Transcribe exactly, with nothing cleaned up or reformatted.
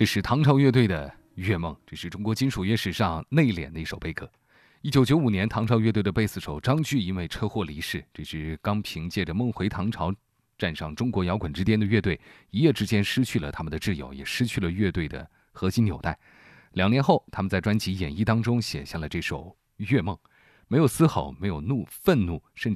这是唐朝乐队的《月梦》，这是中国金属乐史上内敛的一首悲歌。一九九五年，唐朝乐队的贝斯手张炬因为车祸离世。这是刚凭借着《梦回唐朝》站上中国摇滚之巅的乐队，一夜之间失去了他们的挚友，也失去了乐队的核心纽带。两年后，他们在专辑《演绎》当中写下了这首《月梦》，没有嘶吼，没有怒愤怒，甚至